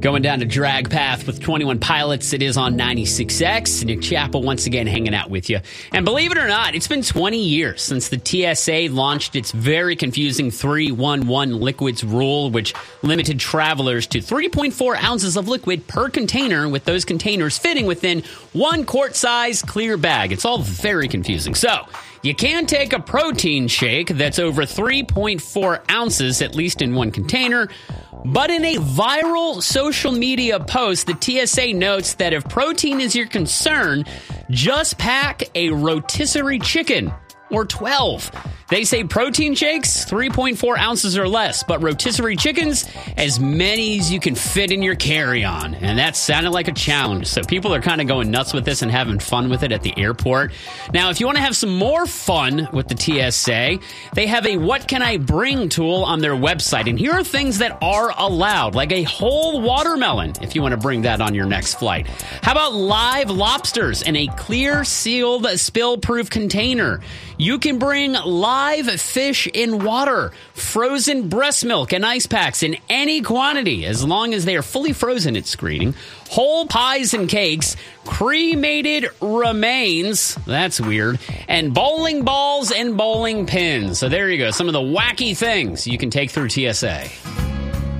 Going down to Drag Path with 21 Pilots. It is on 96X. Nick Chappell once again hanging out with you. And believe it or not, it's been 20 years since the TSA launched its very confusing 311 liquids rule, which limited travelers to 3.4 ounces of liquid per container, with those containers fitting within one quart-size clear bag. It's all very confusing. So, you can take a protein shake that's over 3.4 ounces, at least in one container. But in a viral social media post, the TSA notes that if protein is your concern, just pack a rotisserie chicken or 12. They say protein shakes, 3.4 ounces or less, but rotisserie chickens, as many as you can fit in your carry-on. And that sounded like a challenge. So people are kind of going nuts with this and having fun with it at the airport. Now, if you want to have some more fun with the TSA, they have a What Can I Bring tool on their website. And here are things that are allowed, like a whole watermelon, if you want to bring that on your next flight. How about live lobsters in a clear, sealed, spill-proof container? You can bring live fish in water, frozen breast milk and ice packs in any quantity, as long as they are fully frozen at screening, whole pies and cakes, cremated remains, that's weird, and bowling balls and bowling pins. So there you go, some of the wacky things you can take through TSA.